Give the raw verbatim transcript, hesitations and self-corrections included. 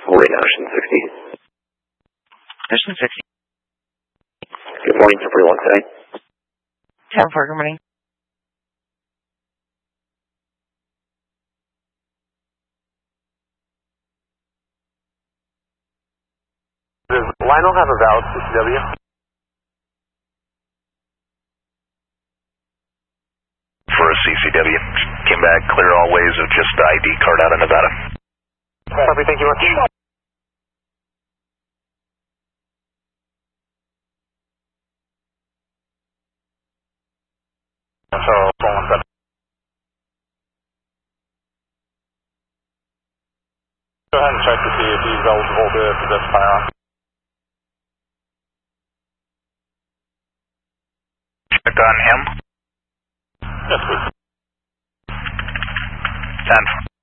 Morning, Ocean sixty. Ocean sixty. Good morning, ten forty-one today. ten four, good morning. Does Lionel have a valid C C W? For a C C W. Came back, clear all ways of just the I D card out of Nevada. Copy, thank you much. So, one seven. Go ahead and check to see if he's eligible to possess a firearm. Check on him. Yes, please. ten.